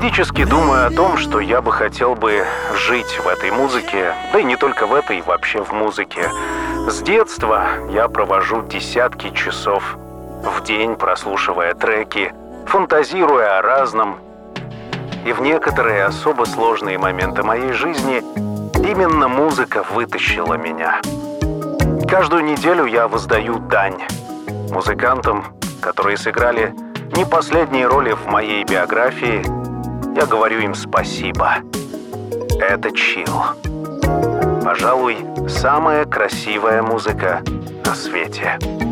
Периодически думаю о том, что я бы хотел бы жить в этой музыке, да и не только в этой, вообще в музыке. С детства я провожу десятки часов в день, прослушивая треки, фантазируя о разном. И в некоторые особо сложные моменты моей жизни именно музыка вытащила меня. Каждую неделю я воздаю дань музыкантам, которые сыграли не последние роли в моей биографии. Я говорю им спасибо. Это чилл. Пожалуй, самая красивая музыка на свете.